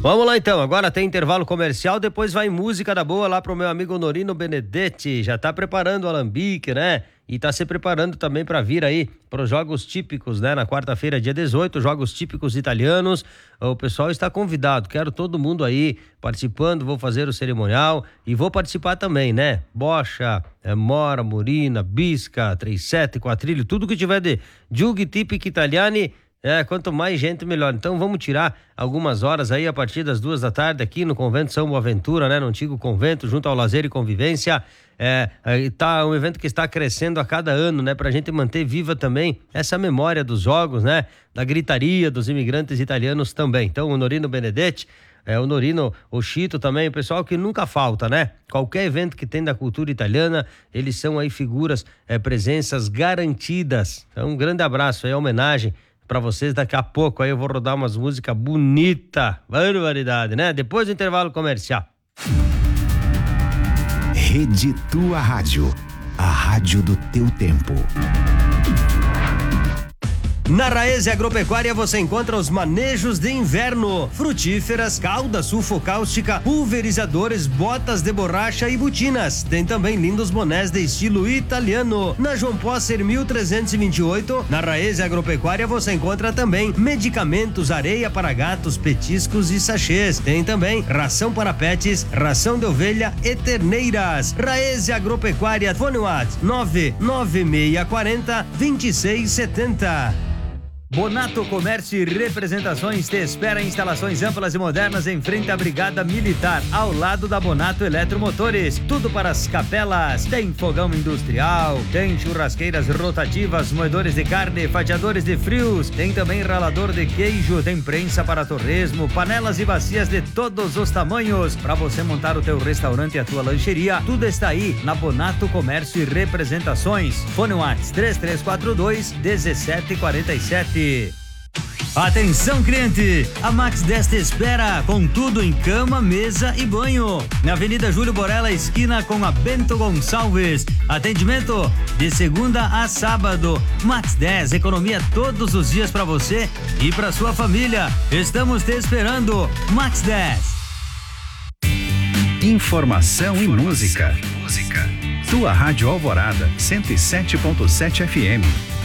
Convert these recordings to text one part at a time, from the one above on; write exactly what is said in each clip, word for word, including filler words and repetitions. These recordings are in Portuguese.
Vamos lá então, agora tem intervalo comercial, depois vai música da boa lá pro meu amigo Norino Benedetti, já tá preparando o alambique, né? E tá se preparando também para vir aí pros jogos típicos, né? Na quarta-feira, dia dezoito, jogos típicos italianos. O pessoal está convidado, quero todo mundo aí participando, vou fazer o cerimonial e vou participar também, né? Bocha, é, mora, morina, bisca, três sete, quatrilho, tudo que tiver de jughi tipici italiani. É, quanto mais gente, melhor. Então vamos tirar algumas horas aí a partir das duas da tarde aqui no Convento São Boaventura, né? No antigo convento, junto ao Lazer e Convivência. É, tá um evento que está crescendo a cada ano, né? Pra gente manter viva também essa memória dos jogos, né? Da gritaria dos imigrantes italianos também. Então o Norino Benedetti, é, o Norino, o Chito também, o pessoal que nunca falta, né? Qualquer evento que tem da cultura italiana, eles são aí figuras, é, presenças garantidas. Então um grande abraço aí, homenagem pra vocês. Daqui a pouco aí eu vou rodar umas músicas bonitas, barbaridade, né? Depois do intervalo comercial. Rede Tua Rádio, a rádio do teu tempo. Na Raese Agropecuária você encontra os manejos de inverno, frutíferas, calda sulfocáustica, pulverizadores, botas de borracha e botinas. Tem também lindos bonés de estilo italiano. Na João Posser mil trezentos e vinte e oito, na Raese Agropecuária você encontra também medicamentos, areia para gatos, petiscos e sachês. Tem também ração para pets, ração de ovelha e terneiras. Raese Agropecuária, fone WhatsApp nove nove seis quatro zero, dois seis sete zero. Bonato Comércio e Representações te espera em instalações amplas e modernas em frente à Brigada Militar, ao lado da Bonato Eletromotores. Tudo para as capelas. Tem fogão industrial, tem churrasqueiras rotativas, moedores de carne, fatiadores de frios, tem também ralador de queijo, tem prensa para torresmo, panelas e bacias de todos os tamanhos. Para você montar o teu restaurante e a tua lancheria, tudo está aí na Bonato Comércio e Representações. Fone WhatsApp três três quatro dois, um sete quatro sete. Atenção, cliente! A Max dez te espera com tudo em cama, mesa e banho. Na Avenida Júlio Borella, esquina com a Bento Gonçalves. Atendimento de segunda a sábado. Max dez, economia todos os dias para você e para sua família. Estamos te esperando. Max dez. Informação e música. música. Tua Rádio Alvorada, cento e sete ponto sete F M.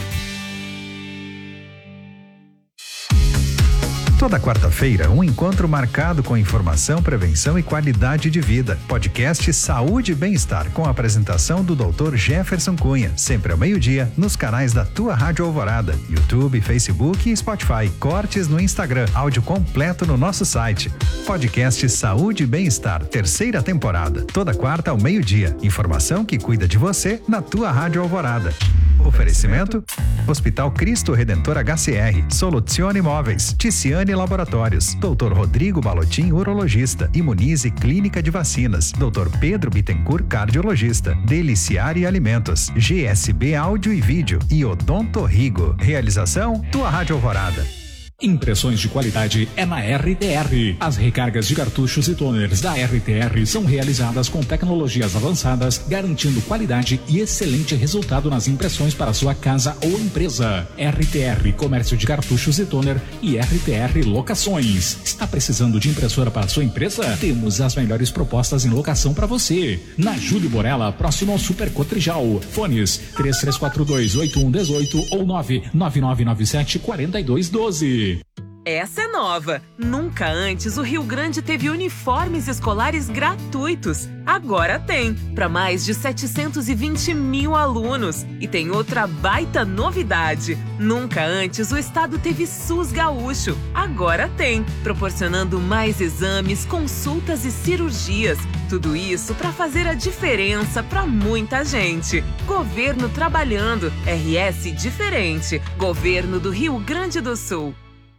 Toda quarta-feira, um encontro marcado com informação, prevenção e qualidade de vida. Podcast Saúde e Bem-Estar, com a apresentação do doutor Jefferson Cunha, sempre ao meio-dia, nos canais da Tua Rádio Alvorada, YouTube, Facebook e Spotify. Cortes no Instagram, áudio completo no nosso site. Podcast Saúde e Bem-Estar, terceira temporada. Toda quarta ao meio-dia. Informação que cuida de você na Tua Rádio Alvorada. Oferecimento: Hospital Cristo Redentor H C R, Soluzione Imóveis, Ticiane Laboratórios, doutor Rodrigo Balotin, urologista, Imunize Clínica de Vacinas, doutor Pedro Bittencourt, cardiologista, Deliciare Alimentos, G S B Áudio e Vídeo e Odonto Rigo. Realização: Tua Rádio Alvorada. Impressões de qualidade é na R T R. As recargas de cartuchos e toners da R T R são realizadas com tecnologias avançadas, garantindo qualidade e excelente resultado nas impressões para sua casa ou empresa. R T R Comércio de Cartuchos e Toner e R T R Locações. Está precisando de impressora para sua empresa? Temos as melhores propostas em locação para você. Na Júlio Borella, próximo ao Super Cotrijal. Fones três três quatro dois, oito um um oito ou nove nove nove nove sete quatro dois um dois. Essa é nova. Nunca antes o Rio Grande teve uniformes escolares gratuitos. Agora tem, para mais de setecentos e vinte mil alunos. E tem outra baita novidade. Nunca antes o estado teve SUS gaúcho. Agora tem, proporcionando mais exames, consultas e cirurgias. Tudo isso para fazer a diferença para muita gente. Governo trabalhando. R S diferente. Governo do Rio Grande do Sul.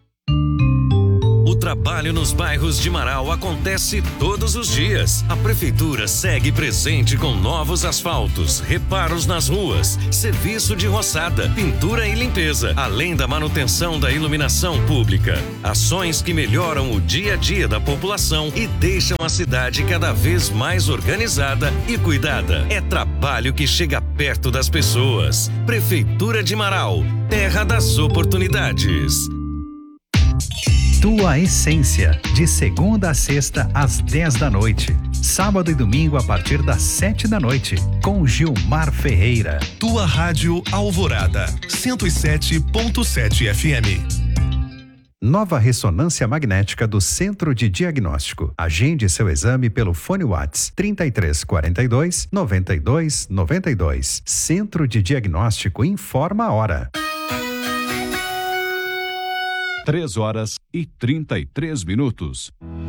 O trabalho nos bairros de Marau acontece todos os dias. A prefeitura segue presente com novos asfaltos, reparos nas ruas, serviço de roçada, pintura e limpeza, além da manutenção da iluminação pública. Ações que melhoram o dia a dia da população e deixam a cidade cada vez mais organizada e cuidada. É trabalho que chega perto das pessoas. Prefeitura de Marau, terra das oportunidades. Tua Essência, de segunda a sexta às dez da noite. Sábado e domingo a partir das sete da noite, com Gilmar Ferreira. Tua Rádio Alvorada, cento e sete ponto sete F M. Nova ressonância magnética do Centro de Diagnóstico. Agende seu exame pelo fone WhatsApp trinta e três, quarenta e dois, noventa e dois, noventa e dois. Centro de Diagnóstico informa a hora. Três horas e trinta e três minutos.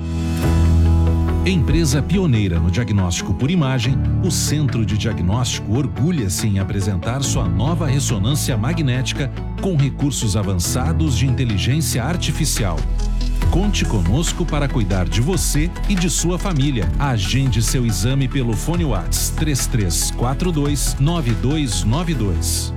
Empresa pioneira no diagnóstico por imagem, o Centro de Diagnóstico orgulha-se em apresentar sua nova ressonância magnética com recursos avançados de inteligência artificial. Conte conosco para cuidar de você e de sua família. Agende seu exame pelo fone WhatsApp três três quatro dois, nove dois nove dois.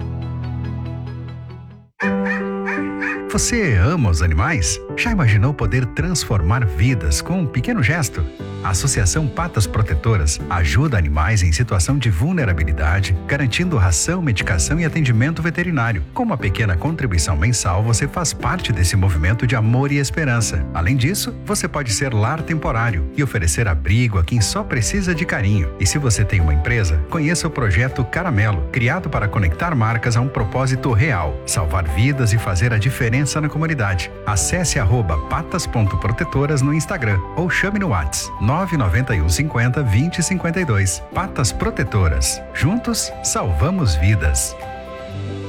Você ama os animais? Já imaginou poder transformar vidas com um pequeno gesto? A Associação Patas Protetoras ajuda animais em situação de vulnerabilidade, garantindo ração, medicação e atendimento veterinário. Com uma pequena contribuição mensal, você faz parte desse movimento de amor e esperança. Além disso, você pode ser lar temporário e oferecer abrigo a quem só precisa de carinho. E se você tem uma empresa, conheça o projeto Caramelo, criado para conectar marcas a um propósito real, salvar vidas e fazer a diferença na comunidade. Acesse arroba patas.protetoras no Instagram ou chame no WhatsApp nove nove um cinquenta, vinte cinquenta e dois. Patas Protetoras. Juntos, salvamos vidas.